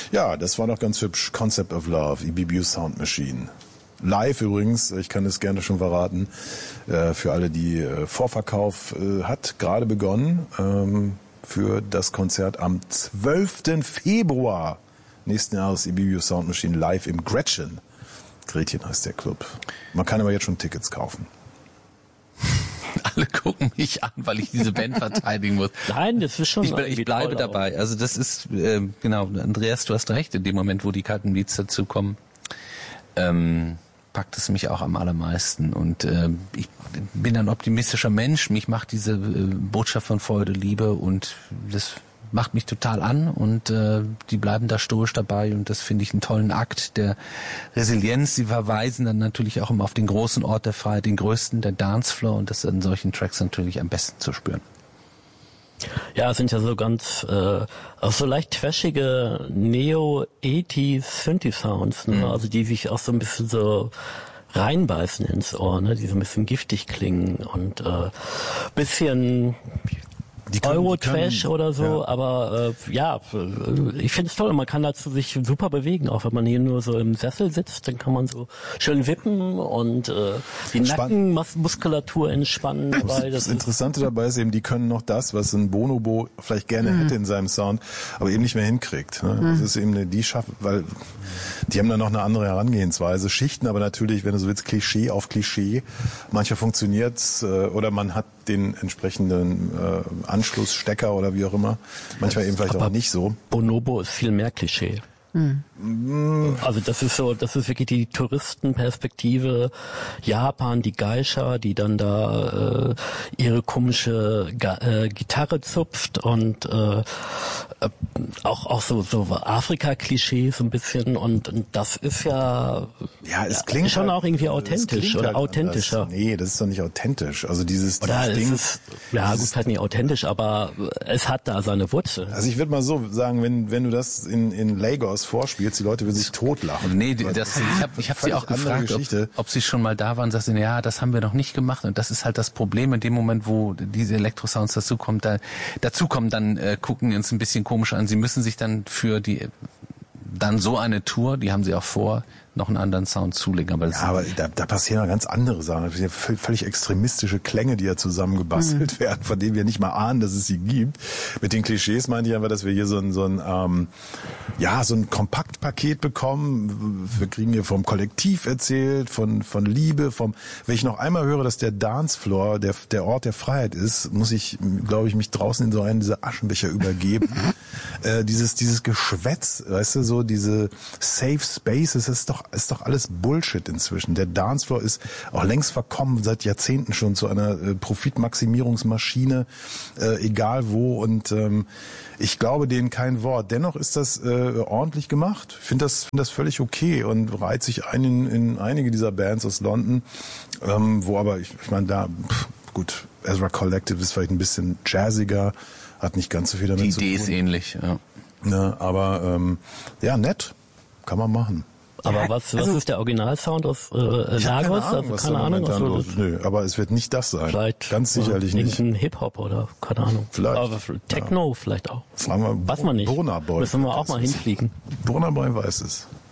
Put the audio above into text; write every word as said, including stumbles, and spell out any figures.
Ja, das war noch ganz hübsch. Concept of Love, I B B U Sound Machine. Live übrigens, ich kann es gerne schon verraten, äh, für alle, die äh, Vorverkauf äh, hat gerade begonnen ähm, für das Konzert am zwölften Februar nächsten Jahres I B B U Sound Machine live im Gretchen. Gretchen heißt der Club. Man kann aber jetzt schon Tickets kaufen. Alle gucken mich an, weil ich diese Band verteidigen muss. Nein, das ist schon. Ich, ich bleibe dabei. Also das ist, äh, genau, Andreas, du hast recht, in dem Moment, wo die kalten Beats dazu kommen, ähm, packt es mich auch am allermeisten. Und äh, ich bin ein optimistischer Mensch. Mich macht diese äh, Botschaft von Freude, Liebe und das macht mich total an und äh, die bleiben da stoisch dabei und das finde ich einen tollen Akt der Resilienz. Sie verweisen dann natürlich auch immer auf den großen Ort der Freiheit, den größten, der Dancefloor und das ist in solchen Tracks natürlich am besten zu spüren. Ja, es sind ja so ganz äh, auch so leicht trashige Neo-Eighties-Synthi-Sounds, ne? Mhm. Also die sich auch so ein bisschen so reinbeißen ins Ohr, ne? Die so ein bisschen giftig klingen und äh, bisschen Euro-Trash oder so, ja. aber äh, ja, ich finde es toll, man kann dazu sich super bewegen, auch wenn man hier nur so im Sessel sitzt, dann kann man so schön wippen und äh, die Nackenmuskulatur entspannen. Weil das, das Interessante dabei ist eben, die können noch das, was ein Bonobo vielleicht gerne mhm. hätte in seinem Sound, aber eben nicht mehr hinkriegt. Ne? Mhm. Das ist eben eine, die schaffen, weil die haben dann noch eine andere Herangehensweise, Schichten, aber natürlich, wenn du so willst, Klischee auf Klischee. Manchmal funktioniert's äh, oder man hat den entsprechenden äh, Anschlussstecker oder wie auch immer. Manchmal eben vielleicht aber auch nicht so. Bonobo ist viel mehr Klischee. Hm. Also das ist so, das ist wirklich die Touristenperspektive. Japan, die Geisha, die dann da äh, ihre komische Ga- äh, Gitarre zupft und äh, äh, auch auch so so Afrika-Klischees so ein bisschen und, und das ist ja ja es klingt schon halt, auch irgendwie authentisch oder halt authentischer. Anders. Nee, das ist doch nicht authentisch. Also dieses, oder dieses Ding. Ist, ja gut, halt nicht authentisch, aber es hat da seine Wurzel. Also ich würde mal so sagen, wenn wenn du das in in Lagos vorspielst, die Leute würden sich totlachen. Nee, das, ich habe ich hab sie auch gefragt, ob, ob sie schon mal da waren, sagten, ja, das haben wir noch nicht gemacht und das ist halt das Problem in dem Moment, wo diese Elektrosounds dazukommen, da, dazukommen, dann äh, gucken die uns ein bisschen komisch an. Sie müssen sich dann für die dann so eine Tour, die haben sie auch vor, noch einen anderen Sound zulegen. Aber, das ja, aber da, da passieren ganz andere Sachen. Das sind völlig extremistische Klänge, die ja zusammengebastelt mhm. werden, von denen wir nicht mal ahnen, dass es sie gibt. Mit den Klischees meinte ich einfach, dass wir hier so ein, so ein, ähm, ja, so ein Kompaktpaket bekommen. Wir kriegen hier vom Kollektiv erzählt, von, von Liebe, vom, wenn ich noch einmal höre, dass der Dancefloor der, der Ort der Freiheit ist, muss ich, glaube ich, mich draußen in so einen dieser Aschenbecher übergeben. äh, dieses, dieses Geschwätz, weißt du, so diese Safe Spaces, das ist doch ist doch alles Bullshit inzwischen. Der Dancefloor ist auch längst verkommen, seit Jahrzehnten schon zu einer äh, Profitmaximierungsmaschine, äh, egal wo. Und ähm, ich glaube denen kein Wort. Dennoch ist das äh, ordentlich gemacht. Ich finde das, find das völlig okay und reiht sich ein in, in einige dieser Bands aus London, ähm, wo aber, ich, ich meine, da, pff, gut, Ezra Collective ist vielleicht ein bisschen jazziger, hat nicht ganz so viel damit zu tun. Die Idee ist ähnlich, ja. Ne, aber ähm, ja, nett, kann man machen. Aber ja, was, was also, ist der Originalsound aus äh, Lagos? Keine Ahnung, also was keine Ahnung. Also, los, nö, aber es wird nicht das sein. Vielleicht ganz sicherlich ja, nicht. Ein Hip-Hop oder keine Ahnung. Vielleicht. Aber Techno ja. vielleicht auch. Fragen wir weiß man nicht. Burna Boy. Müssen wir auch mal hinfliegen. Burna Boy weiß es.